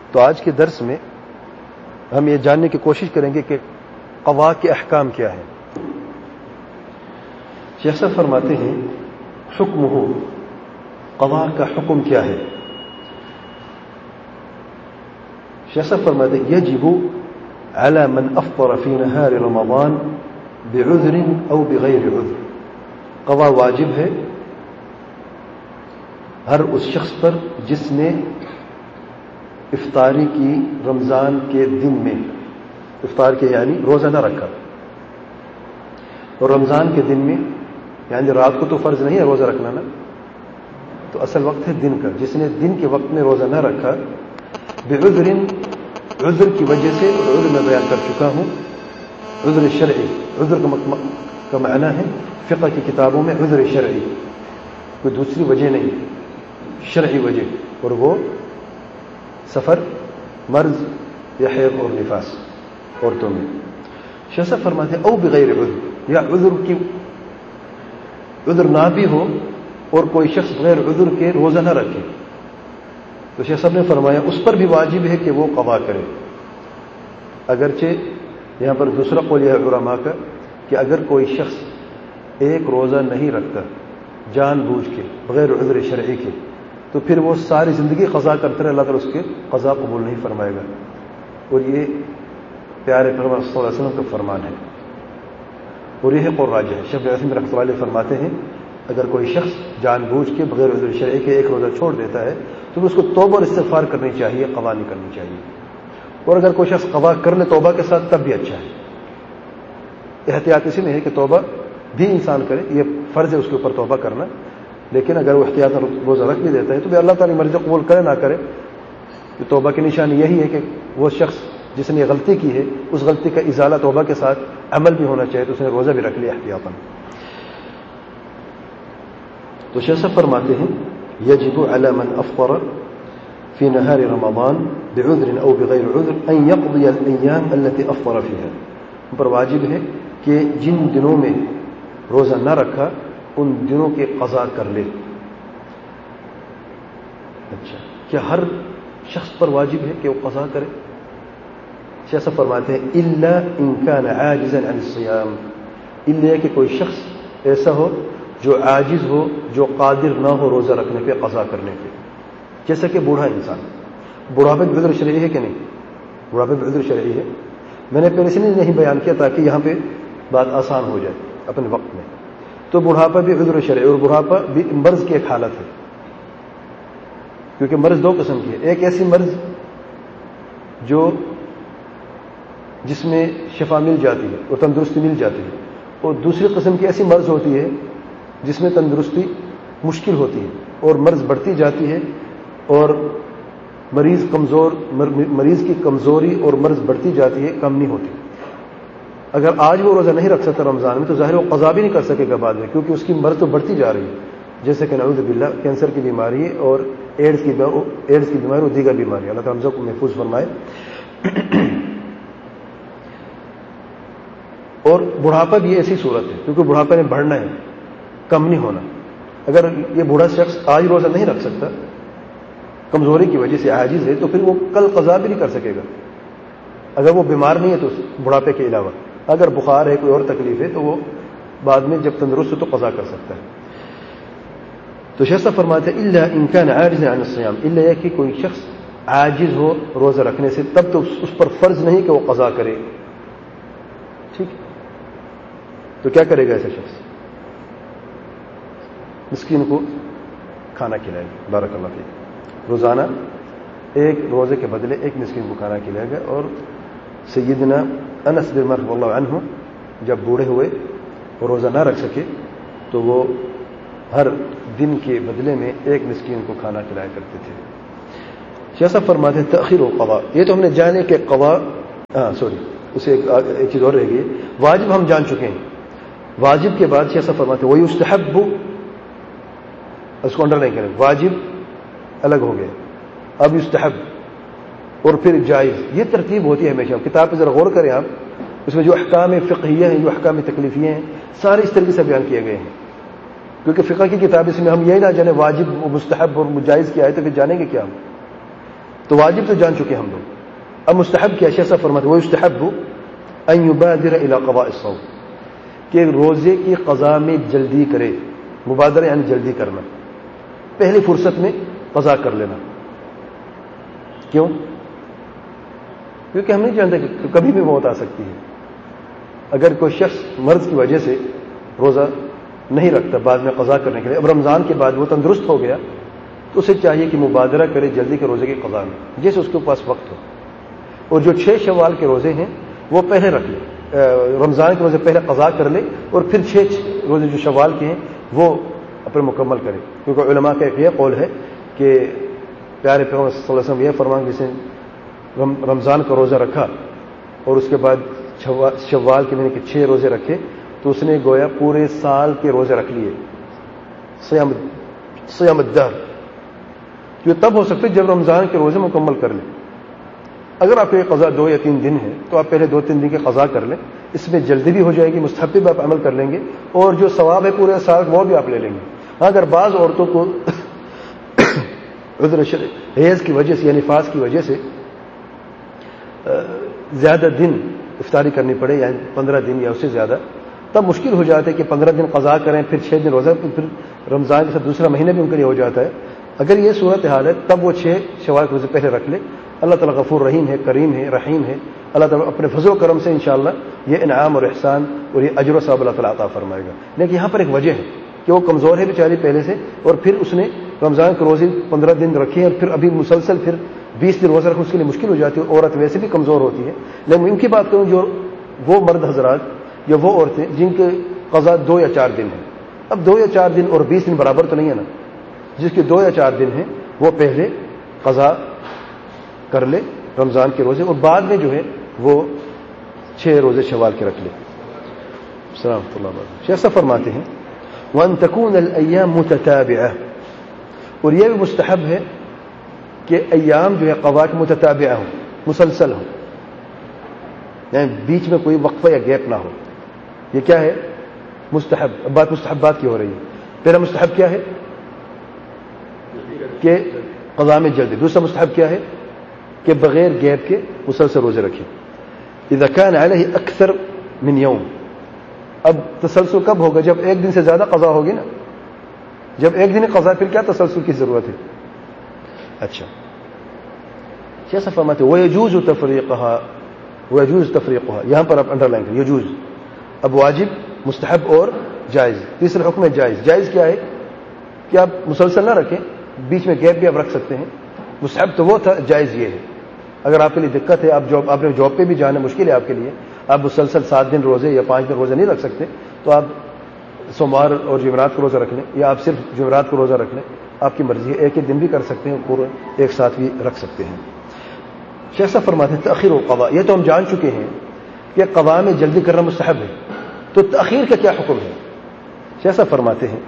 تو آج کے درس میں ہم یہ جاننے کی کوشش کریں گے کہ قضاء کے احکام کیا ہیں. شیخ صاحب فرماتے ہیں حکمہ، قضاء کا حکم کیا ہے. شیخ صاحب فرماتے ہیں یجب على من افطر في نهار رمضان بعذر او بغیر عذر. قضاء واجب ہے ہر اس شخص پر جس نے افطاری کی رمضان کے دن میں، افطار کے یعنی روزہ نہ رکھا، اور رمضان کے دن میں یعنی رات کو تو فرض نہیں ہے روزہ رکھنا نا، تو اصل وقت ہے دن کا. جس نے دن کے وقت میں روزہ نہ رکھا بعذر، عذر کی وجہ سے، اور عذر میں بیان کر چکا ہوں، عذر شرعی. عذر کا معنی ہے فقہ کی کتابوں میں عذر شرعی، کوئی دوسری وجہ نہیں، شرعی وجہ، اور وہ سفر، مرض یا حیض اور نفاس عورتوں میں. شیخ صاحب فرماتے ہیں او بغیر عذر، یا عذر نہ بھی ہو اور کوئی شخص بغیر عذر کے روزہ نہ رکھے، تو شیخ صاحب نے فرمایا اس پر بھی واجب ہے کہ وہ قضا کرے. اگرچہ یہاں پر دوسرا قول یہ ہے علماء کا کہ اگر کوئی شخص ایک روزہ نہیں رکھتا جان بوجھ کے بغیر عذر شرعی کے، تو پھر وہ ساری زندگی قضا کرتے رہے، اللہ تعالیٰ اس کے قضا قبول نہیں فرمائے گا. اور یہ پیارے پیغمبر صلی اللہ علیہ وسلم کا فرمان ہے، اور یہ قول راجح ہے. شیخ عثیمین رحمۃ اللہ علیہ فرماتے ہیں اگر کوئی شخص جان بوجھ کے بغیر عذر شرعی کے ایک روزہ چھوڑ دیتا ہے تو اس کو توبہ اور استغفار کرنی چاہیے، قضا نہیں کرنی چاہیے. اور اگر کوئی شخص قضا کر لے توبہ کے ساتھ تب بھی اچھا ہے. احتیاط اسی میں ہے کہ توبہ بھی انسان کرے، یہ فرض ہے اس کے اوپر توبہ کرنا، لیکن اگر وہ احتیاط روزہ رکھ بھی دیتا ہے تو بھی اللہ تعالیٰ مرضی قبول کرے نہ کرے. توبہ کی نشانی یہی ہے کہ وہ شخص جس نے غلطی کی ہے اس غلطی کا ازالہ توبہ کے ساتھ عمل بھی ہونا چاہیے، تو اس نے روزہ بھی رکھ لیا احتیاطاً. تو شیخ صاحب فرماتے ہیں یجب علی من افطر فی نہار رمضان بعذر او بغیر عذر ان یقضی الایام التي افطر فیها. ان پر واجب ہے کہ جن دنوں میں روزہ نہ رکھا ان دنوں کے قضا کر لے. اچھا، کیا ہر شخص پر واجب ہے کہ وہ قضا کرے؟ شیخ صاحب فرماتے ہیں الا ان كان عاجزا عن الصيام، الا کہ کوئی شخص ایسا ہو جو عاجز ہو، جو قادر نہ ہو روزہ رکھنے پہ، قضا کرنے پہ. جیسا کہ بوڑھا انسان، بڑھاپے میں عذر شرعی ہے کہ نہیں؟ بڑھاپے میں عذر شرعی ہے. میں نے پہلے سے نہیں بیان کیا تاکہ یہاں پہ بات آسان ہو جائے اپنے وقت میں. تو بڑھاپا بھی عذر شرعی، اور بڑھاپا بھی مرض کی ایک حالت ہے، کیونکہ مرض دو قسم کی ہے. ایک ایسی مرض جو جس میں شفا مل جاتی ہے اور تندرستی مل جاتی ہے، اور دوسری قسم کی ایسی مرض ہوتی ہے جس میں تندرستی مشکل ہوتی ہے اور مرض بڑھتی جاتی ہے، اور مریض کی کمزوری اور مرض بڑھتی جاتی ہے، کم نہیں ہوتی. اگر آج وہ روزہ نہیں رکھ سکتا رمضان میں تو ظاہر وہ قضا بھی نہیں کر سکے گا بعد میں، کیونکہ اس کی مرض تو بڑھتی جا رہی ہے، جیسے کہ نعوذ باللہ کینسر کی بیماری ہے اور ایڈز کی بیماری اور دیگر بیماری. اللہ تعالیٰ ہم سب کو محفوظ فرمائے. اور بڑھاپا بھی ایسی صورت ہے، کیونکہ بڑھاپے نے بڑھنا ہے، کم نہیں ہونا. اگر یہ بوڑھا شخص آج روزہ نہیں رکھ سکتا، کمزوری کی وجہ سے عاجز ہے، تو پھر وہ کل قضا بھی نہیں کر سکے گا. اگر وہ بیمار نہیں ہے تو بڑھاپے کے علاوہ اگر بخار ہے، کوئی اور تکلیف ہے، تو وہ بعد میں جب تندرست ہو تو قضا کر سکتا ہے. تو شیخ صاحب فرماتے ہیں الا ان كان عاجزا عن الصيام، الا یہ کہ کوئی شخص عاجز ہو روزہ رکھنے سے، تب تو اس پر فرض نہیں کہ وہ قضا کرے. ٹھیک، تو کیا کرے گا ایسا شخص؟ مسکین کو کھانا کھلائے گا. بارک اللہ فیک. روزانہ ایک روزے کے بدلے ایک مسکین کو کھانا کھلائے گا. اور سیدنا انس بن مالک رضی اللہ عنہ جب بوڑھے ہوئے اور روزہ نہ رکھ سکے تو وہ ہر دن کے بدلے میں ایک مسکین کو کھانا کھلایا کرتے تھے. شیخ صاحب فرماتے ہیں تأخیر القضاء. یہ تو ہم نے جانے کہ قضاء اسے ایک چیز اور رہ گئی. واجب ہم جان چکے ہیں. واجب کے بعد شیخ صاحب فرماتے ہیں ویستحب، اس کو انڈر لائن کریں، واجب الگ ہو گیا، اب یستحب اور پھر جائز. یہ ترتیب ہوتی ہے ہمیشہ. کتاب پہ ذرا غور کریں آپ، اس میں جو احکام فقہیہ ہیں، جو احکام تکلیفیہ ہیں، سارے اس طریقے سے بیان کیے گئے ہیں. کیونکہ فقہ کی کتاب اس میں ہم یہی نہ جانے واجب و مستحب اور جائز کیا ہے تو پھر جانیں گے کیا ہم؟ تو واجب تو جان چکے ہم لوگ. اب مستحب کیا ایسا فرماتے وہ یستحب ان یبادر الی قضاء الصوم کہ روزے کی قضا میں جلدی کرے. مبادرہ یعنی جلدی کرنا, پہلی فرصت میں قضا کر لینا. کیوں؟ کیونکہ ہم نہیں جانتے کہ کبھی بھی موت آ سکتی ہے. اگر کوئی شخص مرض کی وجہ سے روزہ نہیں رکھتا بعد میں قضا کرنے کے لیے, اب رمضان کے بعد وہ تندرست ہو گیا تو اسے چاہیے کہ مبادرہ کرے جلدی کے روزے کی قضا میں, جیسے اس کے پاس وقت ہو. اور جو 6 شوال کے روزے ہیں وہ پہلے رکھ لے, رمضان کے روزے پہلے قضا کر لے, اور پھر 6 روزے جو شوال کے ہیں وہ اپنے مکمل کرے. کیونکہ علماء کا ایک یہ قول ہے کہ پیارے پیغمبر صلی اللہ علیہ وسلم یہ فرمان جسے رمضان کا روزہ رکھا اور اس کے بعد شوال کے مہینے کے 6 روزے رکھے تو اس نے گویا پورے سال کے روزے رکھ لیے. صیام الدہر جو تب ہو سکتے جب رمضان کے روزے مکمل کر لیں. اگر آپ کی قضا 2 یا 3 دن ہے تو آپ پہلے 2-3 دن کی قضا کر لیں, اس میں جلدی بھی ہو جائے گی, مستحب بھی آپ عمل کر لیں گے, اور جو ثواب ہے پورے سال وہ بھی آپ لے لیں گے. اگر بعض عورتوں کو عذر حیض کی وجہ سے یا نفاس کی وجہ سے زیادہ دن افطاری کرنی پڑے, یعنی 15 دن یا اس سے زیادہ, تب مشکل ہو جاتا ہے کہ 15 دن قضا کریں پھر 6 دن روزہ, پھر رمضان کے ساتھ دوسرا مہینہ بھی ان کے لیے ہو جاتا ہے. اگر یہ صورت حال ہے تب وہ 6 شوال کے روزے پہلے رکھ لے. اللہ تعالیٰ غفور رحیم ہے, کریم ہے, رحیم ہے. اللہ تعالیٰ اپنے فضل و کرم سے انشاءاللہ یہ انعام اور احسان اور یہ اجر و ثواب اللہ تعالیٰ عطا فرمائے گا. لیکن یہاں پر ایک وجہ ہے کہ وہ کمزور ہے بیچاری پہلے سے, اور پھر اس نے رمضان کے روزے 15 دن رکھے اور پھر ابھی مسلسل پھر 20 دن روزہ رکھنا اس کے لیے مشکل ہو جاتی ہے. عورت ویسے بھی کمزور ہوتی ہے. لیکن ان کی بات کروں جو وہ مرد حضرات یا وہ عورتیں جن کے قضا 2 یا 4 دن ہیں. اب 2 یا 4 دن اور 20 دن برابر تو نہیں ہے نا. جس کے 2 یا 4 دن ہیں وہ پہلے قضا کر لے رمضان کے روزے, اور بعد میں جو ہے وہ 6 روزے شوال کے رکھ لے. السلام علیکم اللہ وبرکاتہ. ایسا فرماتے ہیں وَأَن تَكُونَ الْأَيَّامُ مُتَتَابِعَةً, اور یہ بھی مستحب ہے کہ ایام جو ہے قضاء متتابعہ ہوں, مسلسل ہوں, یعنی بیچ میں کوئی وقفہ یا گیپ نہ ہو. یہ کیا ہے؟ مستحب. اب بات مستحبات کی ہو رہی ہے. پہلا مستحب کیا ہے کہ قضاء میں جلدی. دوسرا مستحب کیا ہے کہ بغیر گیپ کے مسلسل روزے رکھیں. اذا كان عليه اکثر من یوم, اب تسلسل کب ہوگا؟ جب ایک دن سے زیادہ قضا ہوگی نا. جب ایک دن قضا پھر کیا تسلسل کی ضرورت ہے؟ اچھا جیسا فرماتے ويجوز تفریقها, ويجوز تفریقها, یہاں پر آپ انڈر لائن کریں یجوز. اب واجب, مستحب اور جائز. تیسرا حکم ہے جائز. جائز کیا ہے کہ آپ مسلسل نہ رکھیں, بیچ میں گیپ بھی آپ رکھ سکتے ہیں. مستحب تو وہ تھا, جائز یہ ہے اگر آپ کے لیے دقت ہے, آپ نے جاب پہ بھی جانا مشکل ہے آپ کے لیے, آپ مسلسل 7 دن روزے یا 5 دن روزے نہیں رکھ سکتے, تو آپ سوموار اور جمعرات کو روزہ رکھ لیں, یا آپ صرف جمعرات کو روزہ رکھ لیں, آپ کی مرضی ہے. ایک ایک دن بھی کر سکتے ہیں, پورے ایک ساتھ بھی رکھ سکتے ہیں. شیخ فرماتے ہیں تاخیر القضاء, یہ تو ہم جان چکے ہیں کہ قضاء میں جلدی کرنا مستحب ہے, تو تاخیر کا کیا حکم ہے؟ شیخ فرماتے ہیں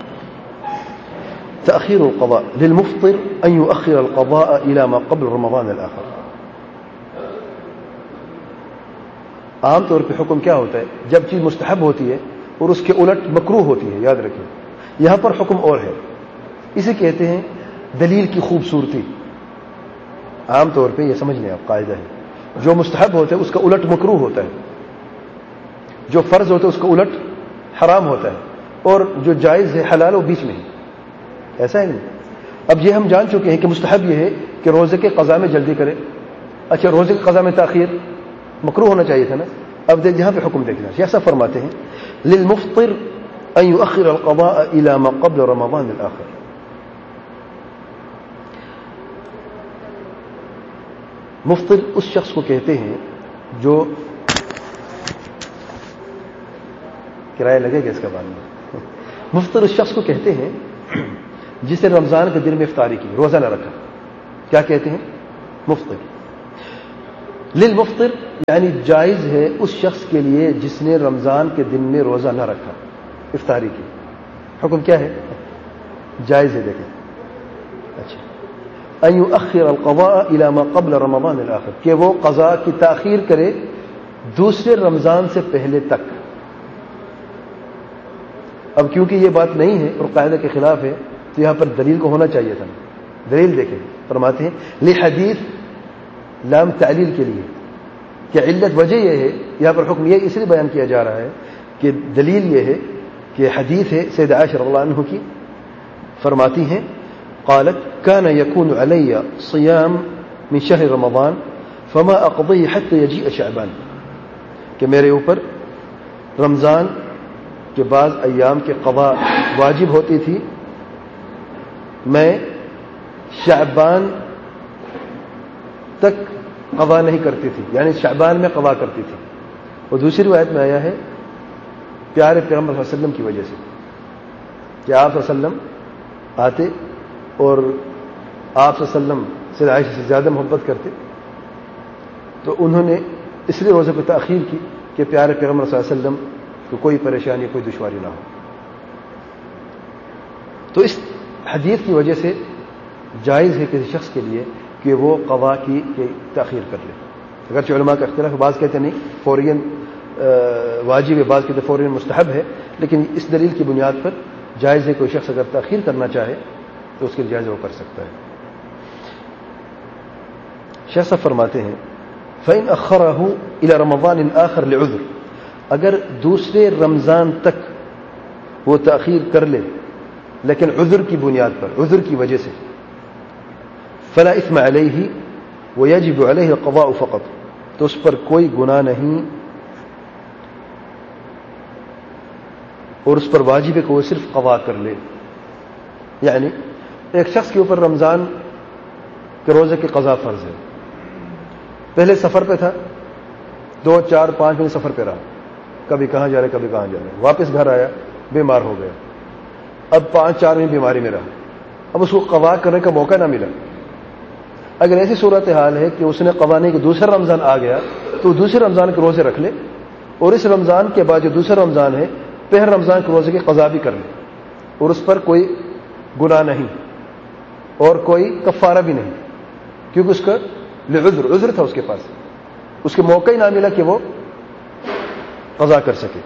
تأخير القضاء للمفطر أن يؤخر القضاء إلى ما قبل رمضان الآخر. عام طور پہ حکم کیا ہوتا ہے جب چیز مستحب ہوتی ہے اور اس کے الٹ مکروہ ہوتی ہے, یاد رکھیں. یہاں پر حکم اور ہے, اسے کہتے ہیں دلیل کی خوبصورتی. عام طور پہ یہ سمجھ لیں آپ, قاعدہ ہے جو مستحب ہوتا ہے اس کا الٹ مکروہ ہوتا ہے, جو فرض ہوتا ہے اس کا الٹ حرام ہوتا ہے, اور جو جائز ہے حلال وہ بیچ میں ہے. ایسا ہے نہیں. اب یہ ہم جان چکے ہیں کہ مستحب یہ ہے کہ روزے کے قضاء میں جلدی کرے. اچھا روزے کے قضاء میں تاخیر مکروہ ہونا چاہیے تھا نا. اب یہاں پہ حکم دیکھنا. ایسا فرماتے ہیں للمفطر ان يؤخر القضاء الى ما قبل رمضان الاخر. مفطر اس شخص کو کہتے ہیں جو کرایہ لگے گا اس کا بعد میں. مفطر اس شخص کو کہتے ہیں جس نے رمضان کے دن میں افطاری کی, روزہ نہ رکھا. کیا کہتے ہیں؟ مفطر. للمفطر یعنی جائز ہے اس شخص کے لیے جس نے رمضان کے دن میں روزہ نہ رکھا, افطاری کی. حکم کیا ہے؟ جائز ہے. دیکھیں اچھا ان يؤخر القضاء الى ما قبل رمضان الاخر, کہ وہ قضاء کی تاخیر کرے دوسرے رمضان سے پہلے تک. اب کیونکہ یہ بات نہیں ہے اور قاعدہ کے خلاف ہے تو یہاں پر دلیل کو ہونا چاہیے تھا. دلیل دیکھیں, فرماتے ہیں لحدیث لام تعلیل کے لیے, کہ علت وجہ یہ ہے, یہاں پر حکم یہ اس لیے بیان کیا جا رہا ہے کہ دلیل یہ ہے کہ حدیث ہے سید عائشہ رضی اللہ عنہ کی, فرماتی ہیں قالت كان يكون علي صيام من شهر رمضان فما اقضيه حتى يجيء شعبان, کہ میرے اوپر رمضان کے بعض ایام کے قضاء واجب ہوتی تھی, میں شعبان تک قضا نہیں کرتی تھی, یعنی شعبان میں قضا کرتی تھی. اور دوسری روایت میں آیا ہے پیارے پیغمبر صلی اللہ علیہ وسلم کی وجہ سے, کہ آپ صلی اللہ علیہ وسلم آتے اور آپ صلی اللہ علیہ وسلم سے عائشہ سے زیادہ محبت کرتے, تو انہوں نے اس لیے روزے کو تاخیر کی کہ پیارے پیغمبر صلی اللہ علیہ وسلم کو کوئی پریشانی کوئی دشواری نہ ہو. تو اس حدیث کی وجہ سے جائز ہے کسی شخص کے لیے کہ وہ قضا کی تاخیر کر لے. اگرچہ علماء کا اختلاف, بعض کہتے نہیں فوراً واجب ہے, بعض کہتے فوراً مستحب ہے, لیکن اس دلیل کی بنیاد پر جائز ہے کوئی شخص اگر تاخیر کرنا چاہے تو اس کے جائز وہ کر سکتا ہے. شیخ صاحب فرماتے ہیں فَإِنْ أَخَّرَهُ إِلَى رَمَضَانٍ آخَرٍ لِعُذْرٍ, اگر دوسرے رمضان تک وہ تاخیر کر لے لیکن عذر کی بنیاد پر, عذر کی وجہ سے, فلا اثم علیہ ویجب علیہ القضاء فقط, تو اس پر کوئی گناہ نہیں اور اس پر واجب ہے کہ وہ صرف قضا کر لے. یعنی ایک شخص کے اوپر رمضان کے روزے کی قضا فرض ہے, پہلے سفر پہ تھا, 2 4 5 مہینے سفر پہ رہا, کبھی کہاں جا رہے کبھی کہاں جا رہے, واپس گھر آیا بیمار ہو گیا, اب 5 4 مہینے بیماری میں رہا, اب اس کو قضا کرنے کا موقع نہ ملا. اگر ایسی صورتحال ہے کہ اس نے قضا نہیں کہ دوسرا رمضان آ گیا تو دوسرے رمضان کے روزے رکھ لے, اور اس رمضان کے بعد جو دوسرا رمضان ہے پہلے رمضان کے روزے کی قضا بھی کر لے, اور اس پر کوئی گناہ نہیں اور کوئی کفارہ بھی نہیں, کیونکہ اس کا عذر تھا, اس کے پاس اس کے موقع ہی نہ ملا کہ وہ قضا کر سکے.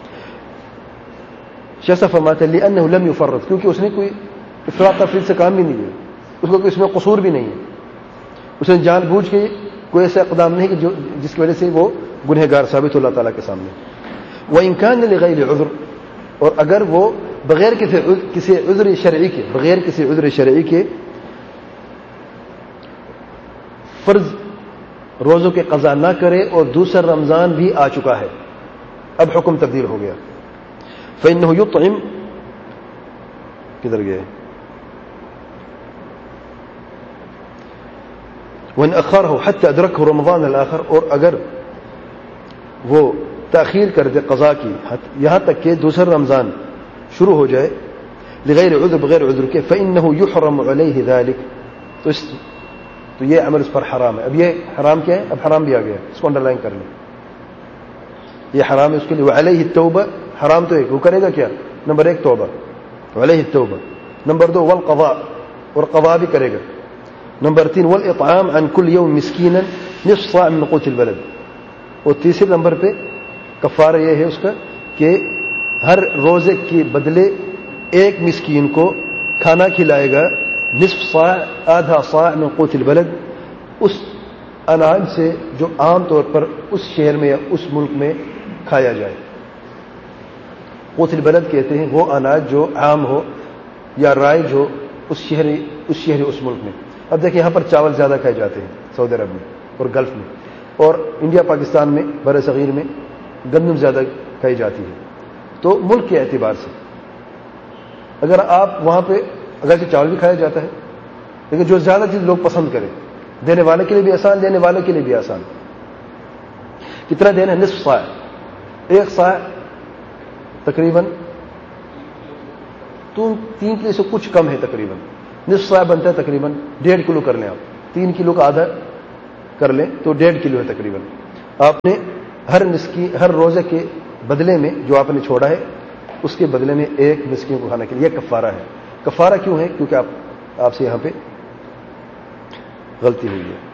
شیخ صاحب فرماتے ہیں لأنه لم يفرط, کیونکہ اس نے کوئی افراط تفریط سے کام بھی نہیں لیا, اس کو اس میں قصور بھی نہیں ہے, اس نے جان بوجھ کے کوئی ایسا اقدام نہیں کہ جس کی وجہ سے وہ گنہگار ثابت ہو اللہ تعالیٰ کے سامنے. وَإِنْ كَانَ لِغَيْرِ عُذْرٍ, اور اگر وہ بغیر کسی عذر شرعی کے, بغیر کسی عذر شرعی کے فرض روزوں کے قضا نہ کرے اور دوسرا رمضان بھی آ چکا ہے, اب حکم تبدیل ہو گیا, فإنه يطعم, کدھر گئے, وإن أخره حتى أدركه رمضان الآخر, اور اگر وہ تاخیر کر دے قضا کی یہاں تک کہ دوسرا رمضان شروع ہو جائے, لغیر عذر, بغیر عذر کے, فإنه يحرم عليه ذلك, تو یہ عمل اس پر حرام ہے. اب یہ حرام کیا ہے, اب حرام بھی آ گیا, اس کو انڈر لائن کر لیں, یہ حرام ہے اس کے لیے. وعلیہ التوبہ, حرام تو ایک, وہ کرے گا کیا, نمبر 1 توبہ, وعلیہ التوبہ, نمبر 2 والقضاء, اور قضا بھی کرے گا, نمبر 3 والاطعام عن كل يوم مسكينا نصف صاع من قوت البلد, اور تیسرے نمبر پہ کفارہ یہ ہے اس کا کہ ہر روزے کے بدلے ایک مسکین کو کھانا کھلائے گا, نصف صاع, آدھا صاع من قوت البلد, اس اناج سے جو عام طور پر اس شہر میں یا اس ملک میں کھایا جائے. قوت البلد کہتے ہیں وہ اناج جو عام ہو یا رائج ہو اس شہر اس ملک میں. اب دیکھیں یہاں پر چاول زیادہ کھائے جاتے ہیں سعودی عرب میں اور گلف میں, اور انڈیا پاکستان میں بر صغیر میں گندم زیادہ کھائی جاتی ہے. تو ملک کے اعتبار سے اگر آپ وہاں پہ اگرچہ چاول بھی کھایا جاتا ہے لیکن جو زیادہ چیز لوگ پسند کریں, دینے والے کے لیے بھی آسان, لینے والے کے لیے بھی آسان. کتنا دینا ہے, نصف صاع, 1 صاع تقریباً 3 کلو سے کچھ کم ہے, تقریباً نصف صاع بنتا ہے تقریباً 1.5 کلو کر لیں آپ, 3 کلو کا آدھا کر لیں تو 1.5 کلو ہے تقریباً. آپ نے ہر روزے کے بدلے میں جو آپ نے چھوڑا ہے اس کے بدلے میں ایک مسکین کو کھانا کے لیے, یہ کفارہ ہے. کفارہ کیوں ہے, کیونکہ آپ سے یہاں پہ غلطی ہوئی ہے.